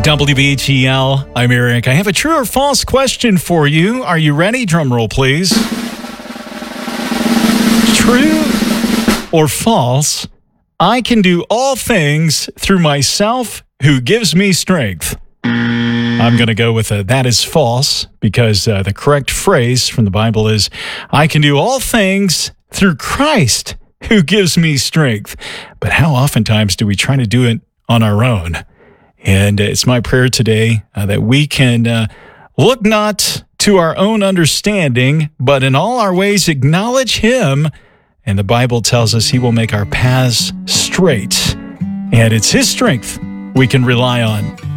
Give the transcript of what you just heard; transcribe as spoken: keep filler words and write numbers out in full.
W B T L, I'm Eric. I have a true or false question for you. Are you ready? Drum roll, please. True or false? I can do all things through myself who gives me strength. I'm going to go with a that is false because uh, the correct phrase from the Bible is, I can do all things through Christ who gives me strength. But how oftentimes do we try to do it on our own? And it's my prayer today uh, that we can uh, look not to our own understanding, but in all our ways acknowledge Him. And the Bible tells us He will make our paths straight. And it's His strength we can rely on.